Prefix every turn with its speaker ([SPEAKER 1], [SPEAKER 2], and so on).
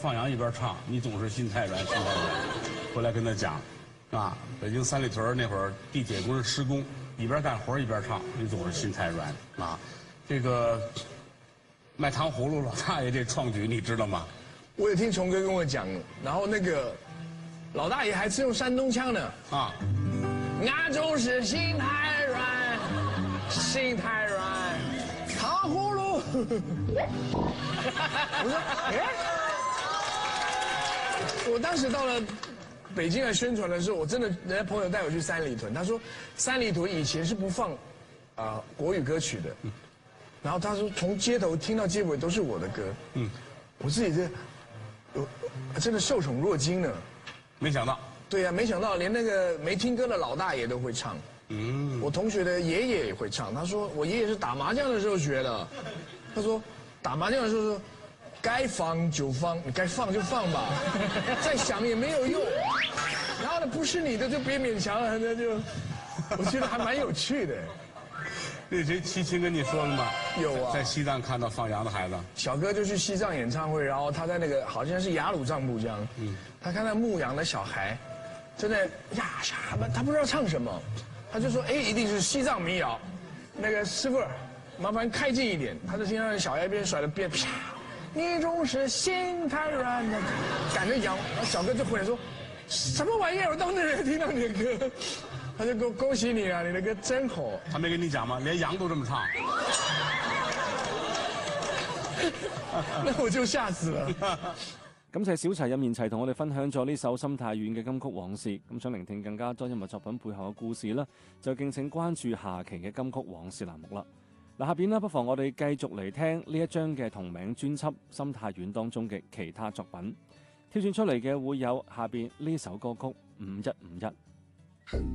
[SPEAKER 1] 放羊一边唱，你总是心太软，心太软。回来跟他讲，啊，北京三里屯那会儿地铁工人施工，一边干活一边唱，你总是心太软啊。这个卖糖葫芦老大爷这创举你知道吗？
[SPEAKER 2] 我也听虫哥跟我讲，然后那个老大爷还是用山东腔呢。啊，俺总是心太软，心太软，糖葫芦。我说，哎，我当时到了北京来宣传的时候，我真的人家朋友带我去三里屯，他说三里屯以前是不放国语歌曲的，然后他说从街头听到街尾都是我的歌，我自己真的受宠若惊呢。
[SPEAKER 1] 没想到。
[SPEAKER 2] 对呀，没想到连那个没听歌的老大爷都会唱。我同学的爷爷也会唱，他说我爷爷是打麻将的时候学的，他说打麻将的时候说该放就放，你该放就放吧，再想也没有用。然后呢，不是你的就别勉强了，那就，我觉得还蛮有趣的。
[SPEAKER 1] 那谁齐秦跟你说了吗？
[SPEAKER 2] 有啊，
[SPEAKER 1] 在西藏看到放羊的孩子。
[SPEAKER 2] 小哥就去西藏演唱会，然后他在那个好像是雅鲁藏布江，他看到牧羊的小孩，真的呀啥吧，他不知道唱什么，他就说哎，一定是西藏民谣，那个师傅，麻烦开近一点，他就听到小孩边甩了鞭，啪，你总是心太软的，赶着羊，然后小哥就回来说，什么玩意儿，我到那边听到你的歌。他就恭喜你啊，你的歌真好。
[SPEAKER 1] 他没跟你讲吗？连羊都这么唱。
[SPEAKER 2] 那我就嚇死了。
[SPEAKER 3] 感謝小齊任賢齊同我哋分享咗呢首心太軟嘅金曲往事。咁想聆聽更加多音樂作品背後嘅故事啦，就敬請關注下期嘅金曲往事欄目啦。嗱，下邊呢，不妨我哋繼續嚟聽呢一張嘅同名專輯《心太軟》當中嘅其他作品。挑選出嚟嘅會有下邊呢首歌曲《5151》。